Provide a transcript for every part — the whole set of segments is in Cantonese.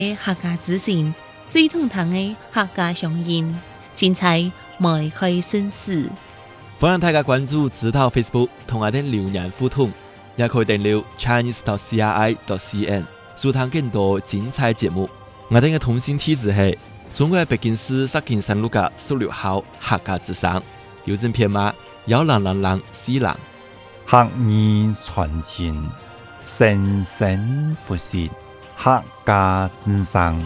客家之聲，最通透嘅客家聲音，精彩邁開新事。 歡迎大家關注指導 Facebook 同我哋留言互動，也可以訂閱 chinese.cri.cn 收聽更多精彩節目。我哋嘅通訊地址係中國北京市石景山路嘅16號客家之聲，郵政編碼10004 客語傳情，生生不息，客家之聲。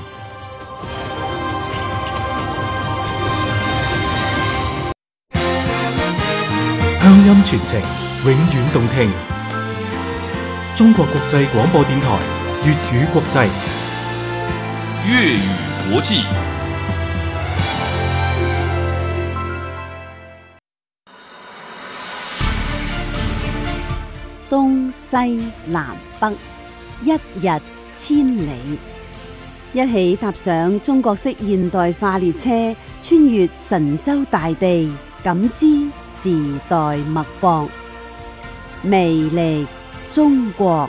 鄉音傳情，永遠動聽。中國國際廣播電台粵語國際， 粵語國際。 東西南北，一日千里。一起踏上中國式現代化列車，穿越神州大地，感知時代脈搏，魅力中國。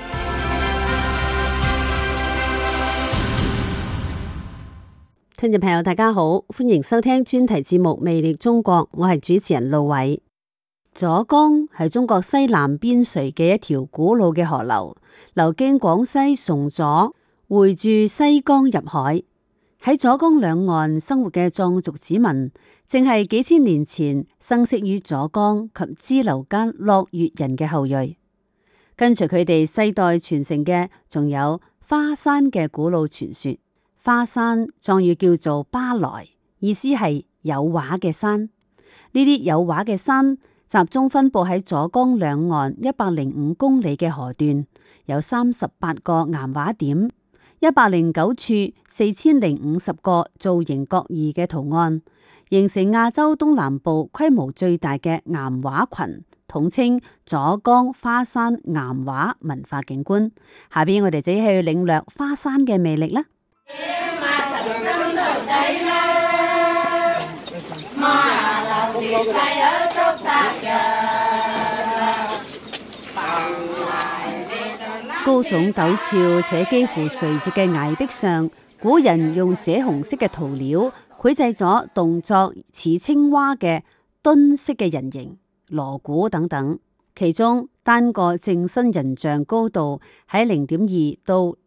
聽眾朋友大家好，歡迎收聽專題節目《魅力中國》，我係主持人陸偉。左江係中國西南邊陲嘅一條古老嘅河流，流經廣西崇左，匯注西江入海。喺左江兩岸生活嘅壯族子民，正係幾千年前生息於左江及支流間洛粵人嘅後裔。跟隨佢哋世代傳承嘅，仲有花山嘅古老傳說。花山壯語叫做巴來，意思係有話嘅山。呢啲有話嘅山集中分布喺左江兩岸105公里嘅河段，有38個岩畫點，109處4050個造型各異嘅圖案，形成亞洲東南部規模最大嘅岩畫群，統稱左江花山岩畫文化景觀。下邊我哋就去領略花山嘅魅力啦。高聳陡峭且幾乎垂直嘅崖壁上，古人用赭紅色嘅塗料繪製咗動作似青蛙嘅蹲式嘅人形、鑼鼓等等。其中單個正身人像高度喺0.2到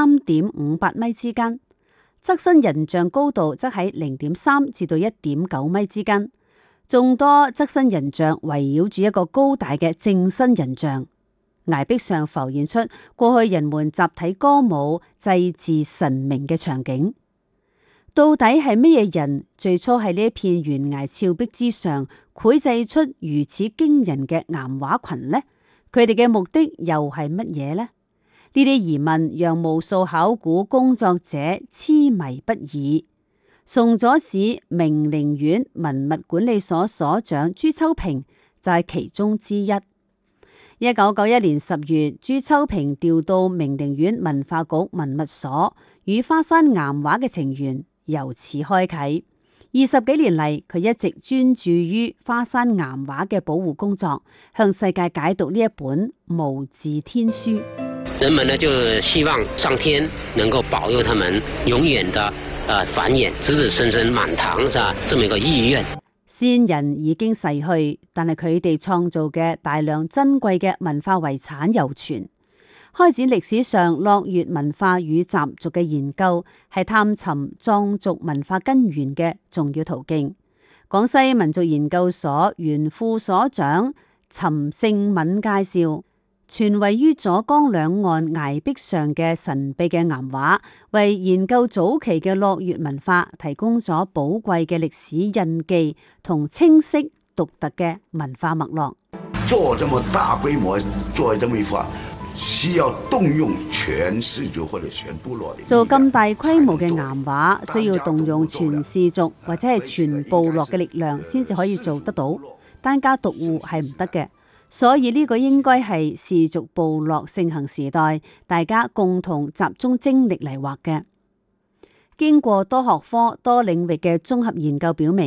3.58米之間，側身人像高度則喺0.3至到1.9米之間。眾多側身人像圍繞住一個高大嘅正身人像，崖壁上浮現出過去人們集體歌舞祭祀神明嘅場景。到底係乜嘢人最初喺呢一片懸崖峭壁之上繪製出如此驚人嘅岩畫群呢？佢哋嘅目的又係乜嘢呢？呢啲疑問讓無數考古工作者痴迷不已。崇左市明陵縣文物管理所所長朱秋平就係其中之一。1991年10月，朱秋平調到明陵縣文化局文物所，與花山岩畫嘅情緣由此開啟。20幾年嚟，佢一直專注於花山岩畫嘅保護工作，向世界解讀呢一本無字天書。 人們呢就希望上天能夠保佑他們永遠的繁衍，子子孫孫滿堂，是吧？這麼一個意願。 先人已經逝去，但係佢哋創造嘅大量珍貴嘅文化遺產猶存。開展歷史上洛粵文化與習俗嘅研究，係探尋壯族文化根源嘅重要途徑。廣西民族研究所原副所長陳勝敏介紹，全位於左江兩岸崖壁上嘅神秘嘅岩畫，為研究早期嘅洛粵文化提供咗寶貴嘅歷史印記同清晰獨特嘅文化脈絡。 做這麼大規模，做這麼一幅，需要動用全氏族或者全部落的。 做咁大規模嘅岩畫，需要動用全氏族或者係全部落嘅力量，先至可以做得到。單家獨戶係唔得嘅。所以呢個應該係氏族部落盛行時代，大家共同集中精力嚟畫嘅。經過多學科多領域嘅綜合研究表明，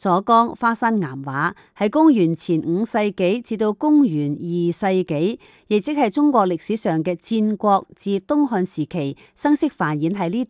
左江花山岩畫係公元前5世紀至到公元2世紀，亦即係中國歷史上嘅戰國至東漢時期，生息繁衍喺呢度。